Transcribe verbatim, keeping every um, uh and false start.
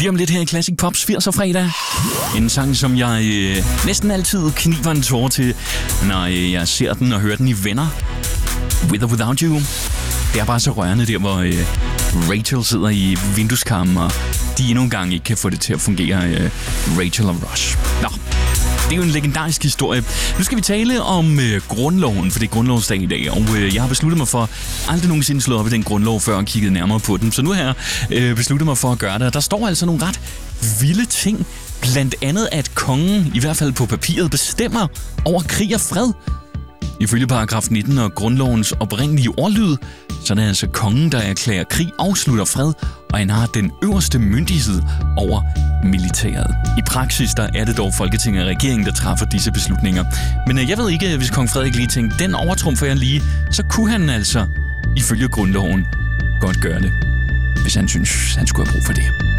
Lige om lidt her i Classic Pops firser fredag. En sang, som jeg øh, næsten altid kniber en tåre til, når øh, jeg ser den og hører den i Venner. With or Without You. Det er bare så rørende der, hvor øh, Rachel sidder i vindueskarmen, og de endnu en gang ikke kan få det til at fungere. Øh, Rachel og Ross. Nå, det er jo en legendarisk historie. Nu skal vi tale om øh, grundloven, for det er grundlovsdag i dag, og øh, jeg har besluttet mig for aldrig nogensinde slå op i den grundlov, før og kigget nærmere på den. Så nu har jeg øh, besluttet mig for at gøre det. Der står altså nogle ret vilde ting, blandt andet at kongen, i hvert fald på papiret, bestemmer over krig og fred. Ifølge paragraf nitten og grundlovens oprindelige ordlyd, så er det altså kongen, der erklærer krig, afslutter fred, og han har den øverste myndighed over militæret. I praksis der er det dog Folketinget og regeringen, der træffer disse beslutninger. Men øh, jeg ved ikke, hvis kong Frederik lige tænkte, den overtrumfer jeg lige, så kunne han altså, ifølge grundloven, godt gøre det, hvis han synes, han skulle have brug for det.